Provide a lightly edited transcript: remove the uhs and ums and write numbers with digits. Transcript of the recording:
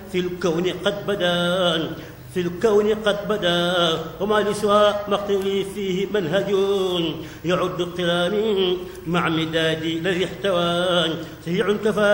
في الكون قد بدا في الكون قد بدا وما لسوى مقتلي فيه منهج يعد اقتراني مع مدادي الذي احتوى سريع كفى